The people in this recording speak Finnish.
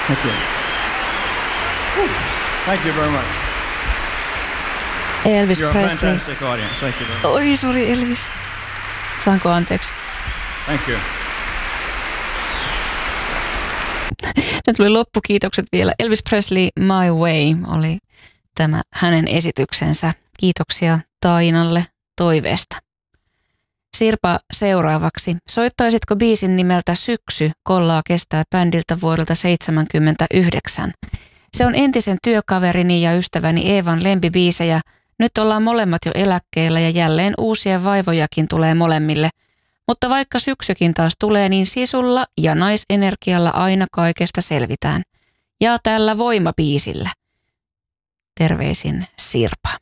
Thank you. Thank you very much. Elvis You're Presley. a fantastic audience. Thank you very much. Oi, sori Elvis. Saanko anteeksi? Thank you. Nyt tuli loppukiitokset vielä. Elvis Presley, My Way oli tämä hänen esityksensä. Kiitoksia Tainalle toiveesta. Sirpa seuraavaksi. Soittaisitko biisin nimeltä Syksy? Kollaa kestää bändiltä vuodelta 1979. Se on entisen työkaverini ja ystäväni Eevan lempibiisejä. Nyt ollaan molemmat jo eläkkeellä ja jälleen uusia vaivojakin tulee molemmille. Mutta vaikka syksykin taas tulee, niin sisulla ja naisenergialla aina kaikesta selvitään. Ja tällä voimabiisillä. Terveisin Sirpa.